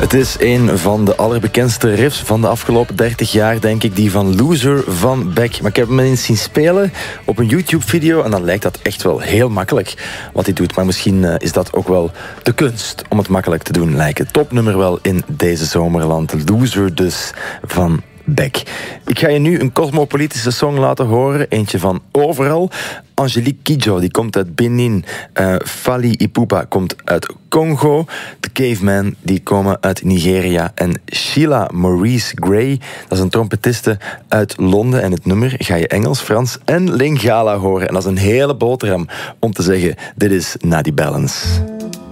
Het is een van de allerbekendste riffs van de afgelopen 30 jaar, denk ik. Die van Loser van Beck. Maar ik heb hem eens zien spelen op een YouTube-video. En dan lijkt dat echt wel heel makkelijk wat hij doet. Maar misschien is dat ook wel de kunst om het makkelijk te doen lijken. Topnummer wel in deze zomerland. Loser dus van Beck. Ik ga je nu een cosmopolitische song laten horen. Eentje van overal. Angelique Kidjo, die komt uit Benin. Fally Ipupa komt uit Congo. The Cavemen, die komen uit Nigeria. En Sheila Maurice Gray, dat is een trompetiste uit Londen. En het nummer ga je Engels, Frans en Lingala horen. En dat is een hele boterham om te zeggen, dit is Nadi Balance.